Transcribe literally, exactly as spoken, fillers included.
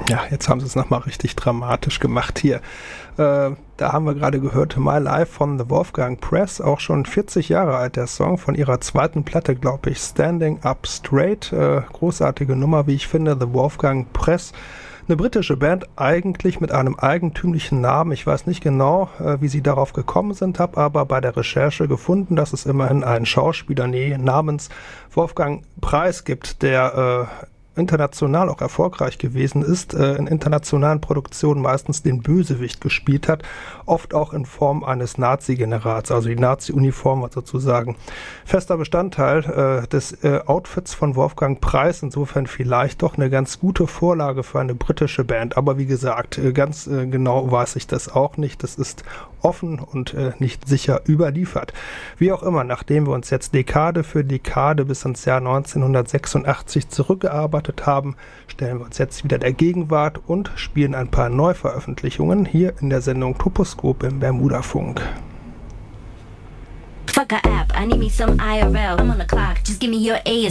Ja, jetzt haben sie es nochmal richtig dramatisch gemacht hier. Äh, da haben wir gerade gehört, My Life von The Wolfgang Press, auch schon vierzig Jahre alt, der Song von ihrer zweiten Platte, glaube ich, Standing Up Straight. Äh, großartige Nummer, wie ich finde, The Wolfgang Press. Eine britische Band, eigentlich mit einem eigentümlichen Namen. Ich weiß nicht genau, äh, wie sie darauf gekommen sind, habe aber bei der Recherche gefunden, dass es immerhin einen Schauspieler nee, namens Wolfgang Preis gibt, der äh, international auch erfolgreich gewesen ist, äh, in internationalen Produktionen meistens den Bösewicht gespielt hat, oft auch in Form eines Nazi-Generals, also die Nazi-Uniform war sozusagen fester Bestandteil äh, des äh, Outfits von Wolfgang Preis, insofern vielleicht doch eine ganz gute Vorlage für eine britische Band, aber wie gesagt, äh, ganz äh, genau weiß ich das auch nicht, das ist offen und äh, nicht sicher überliefert. Wie auch immer, nachdem wir uns jetzt Dekade für Dekade bis ins Jahr neunzehnhundertsechsundachtzig zurückgearbeitet haben, stellen wir uns jetzt wieder der Gegenwart und spielen ein paar Neuveröffentlichungen hier in der Sendung Toposkop im Bermudafunk. Fuck a app, I need me some I R L. I'm on the clock, just give me your A S